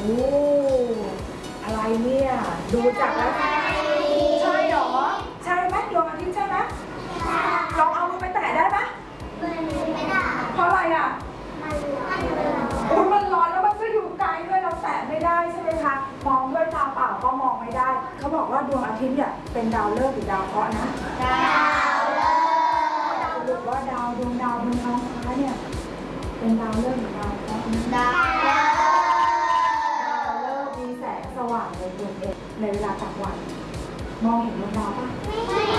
อะไรเนี่ยดูจากแล้วใช่หรอใช่ไหมดวงอาทิตย์ใช่ไหมลองเอามือไปแตะได้ไหมไม่ได้เพราะอะไรอ่ะมันร้อนแล้วมันก็อยู่ไกลด้วยเราแตะไม่ได้ใช่ไหมคะมองด้วยตาเปล่าก็มองไม่ได้เขาบอกว่าดวงอาทิตย์เนี่ยเป็นดาวฤกษ์หรือดาวเคราะห์นะดาวฤกษ์หรือว่าดาวบนท้องฟ้าเนี่ยเป็นดาวฤกษ์หรือดาวเคราะห์ดาวฤกษ์มีแสงสว่างในดวงเอกในเวลากลางวันมองเห็นดวงดาวปะไม่